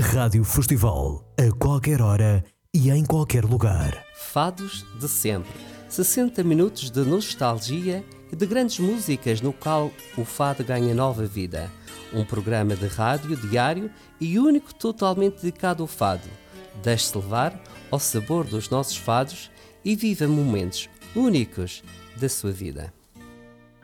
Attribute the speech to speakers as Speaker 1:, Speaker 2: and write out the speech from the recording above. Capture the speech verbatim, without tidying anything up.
Speaker 1: Rádio Festival, a qualquer hora e em qualquer lugar.
Speaker 2: Fados de sempre. sessenta minutos de nostalgia e de grandes músicas no qual o fado ganha nova vida. Um programa de rádio diário e único totalmente dedicado ao fado. Deixe-se levar ao sabor dos nossos fados e viva momentos únicos da sua vida.